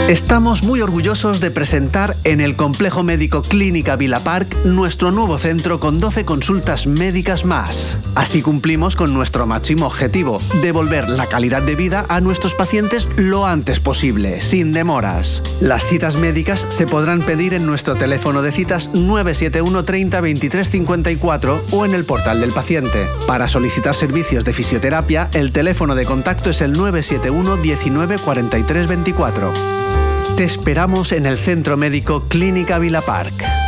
Estamos muy orgullosos de presentar en el Complejo Médico Clínica Vila Park nuestro nuevo centro con 12 consultas médicas más. Así cumplimos con nuestro máximo objetivo, devolver la calidad de vida a nuestros pacientes lo antes posible, sin demoras. Las citas médicas se podrán pedir en nuestro teléfono de citas 971 30 23 54 o en el portal del paciente. Para solicitar servicios de fisioterapia, el teléfono de contacto es el 971 19 43 24. Te esperamos en el Centro Médico Clínica Vila Park.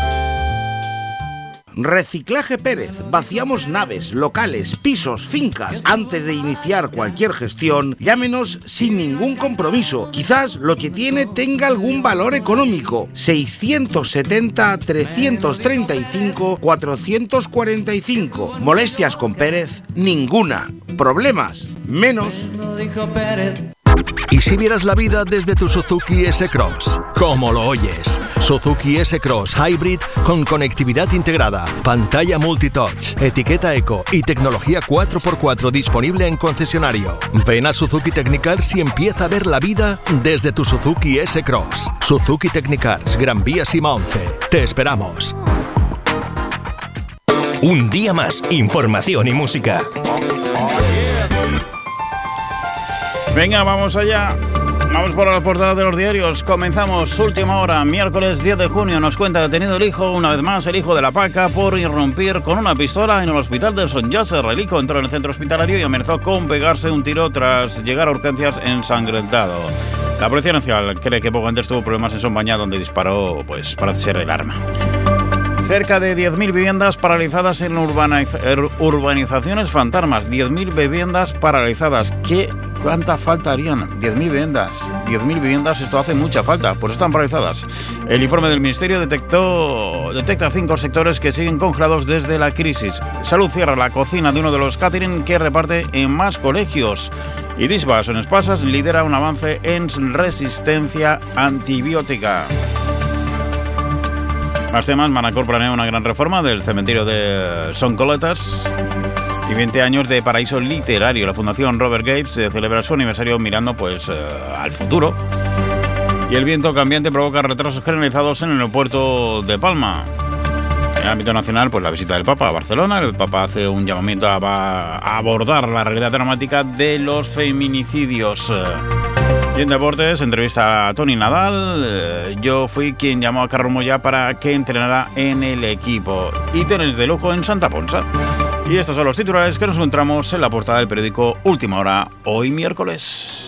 Reciclaje Pérez. Vaciamos naves, locales, pisos, fincas. Antes de iniciar cualquier gestión, llámenos sin ningún compromiso. Quizás lo que tiene tenga algún valor económico. 670-335-445. Molestias con Pérez, ninguna. Problemas, menos. ¿Y si vieras la vida desde tu Suzuki S-Cross? ¿Cómo lo oyes? Suzuki S-Cross Hybrid con conectividad integrada, pantalla multitouch, etiqueta eco y tecnología 4x4 disponible en concesionario. Ven a Suzuki Technicars y empieza a ver la vida desde tu Suzuki S-Cross. Suzuki Technicars, Gran Vía Sima 11. Te esperamos. Un día más, información y música. Venga, vamos allá. Vamos por la portada de los diarios. Comenzamos última hora, miércoles 10 de junio. Nos cuenta detenido el hijo, una vez más, el hijo de la Paca, por irrumpir con una pistola en el hospital de Son Llàtzer. El hijo entró en el centro hospitalario y amenazó con pegarse un tiro tras llegar a urgencias ensangrentado. La Policía Nacional cree que poco antes tuvo problemas en Son Bañá, donde disparó, pues parece ser el arma. Cerca de 10.000 viviendas paralizadas en urbanizaciones fantasmas. 10.000 viviendas paralizadas. ¿Cuánta falta harían? 10.000 viviendas. 10.000 viviendas, esto hace mucha falta, pues están paralizadas. El informe del Ministerio detecta 5 sectores que siguen congelados desde la crisis. Salud cierra la cocina de uno de los catering que reparte en más colegios. Y Disbas en Espasas lidera un avance en resistencia antibiótica. Más temas, Manacor planea una gran reforma del cementerio de Son Coletas y 20 años de paraíso literario. La Fundación Robert Graves celebra su aniversario mirando al futuro. Y el viento cambiante provoca retrasos generalizados en el aeropuerto de Palma. En el ámbito nacional, la visita del Papa a Barcelona. El Papa hace un llamamiento a abordar la realidad dramática de los feminicidios. Y en deportes, entrevista a Toni Nadal. Yo fui quien llamó a Carlos Moyà para que entrenara en el equipo. Y tenis de lujo en Santa Ponsa. Y estos son los titulares que nos encontramos en la portada del periódico Última Hora, hoy miércoles.